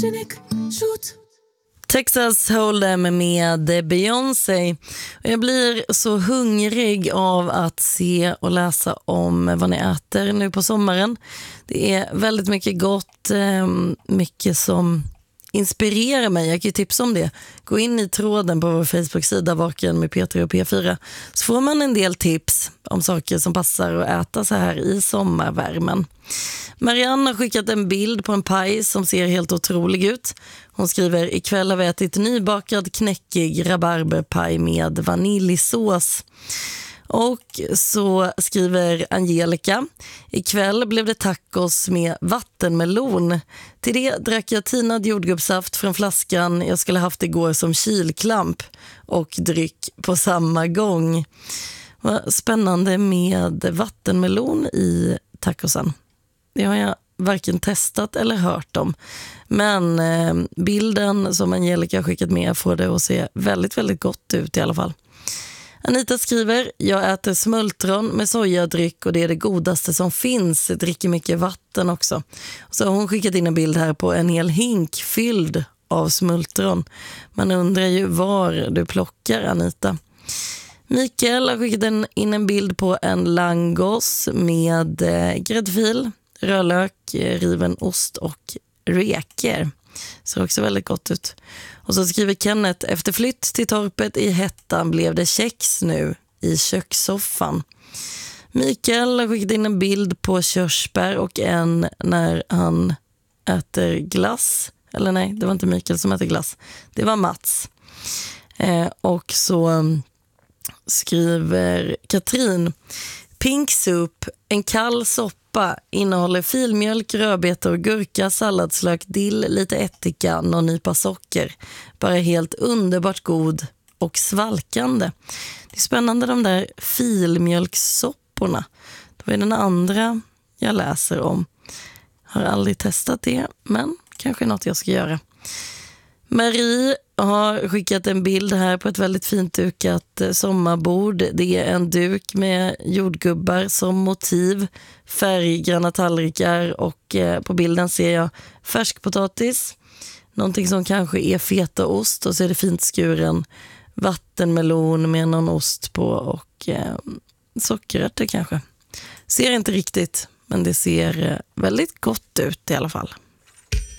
Texas Hold'em med Beyoncé. Jag blir så hungrig av att se och läsa om vad ni äter nu på sommaren. Det är väldigt mycket gott, mycket som inspirerar mig. Jag kan ju tipsa om det. Gå in i tråden på vår Facebook-sida Vaken med P3 och P4, så får man en del tips om saker som passar att äta så här i sommarvärmen. Marianne har skickat en bild på en paj som ser helt otrolig ut. Hon skriver: ikväll har vi ätit nybakad knäckig rabarberpaj med vaniljsås. Och så skriver Angelica: ikväll blev det tacos med vattenmelon. Till det drack jag tinad jordgubbssaft från flaskan jag skulle haft igår som kylklamp och dryck på samma gång. Vad spännande med vattenmelon i tacosen. Det har jag varken testat eller hört om. Men bilden som Angelica har skickat med får det att se väldigt, väldigt gott ut i alla fall. Anita skriver: jag äter smultron med sojadryck och det är det godaste som finns. Jag dricker mycket vatten också. Och så har hon skickat in en bild här på en hel hink fylld av smultron. Man undrar ju var du plockar, Anita. Mikael har skickat in en bild på en langos med gräddfil, rödlök, riven ost och reker. Ser också väldigt gott ut. Och så skriver Kenneth: efter flytt till torpet i hettan blev det kex nu i kökssoffan. Mikael har skickat in en bild på körsbär och en när han äter glass. Eller nej, det var inte Mikael som äter glass. Det var Mats. Och så skriver Katrin: pink soup, en kall soppa, innehåller filmjölk, rödbetor, gurka, salladslök, dill, lite ättika, någon nypa socker. Bara helt underbart god och svalkande. Det är spännande, de där filmjölkssopporna. Det var den andra jag läser om. Har aldrig testat det, men kanske något jag ska göra. Marie har skickat en bild här på ett väldigt fint dukat sommarbord. Det är en duk med jordgubbar som motiv, färggranna tallrikar och på bilden ser jag färskpotatis, någonting som kanske är fetaost, och så är det fint skuren vattenmelon med någon ost på och sockerärtor kanske. Ser inte riktigt, men det ser väldigt gott ut i alla fall.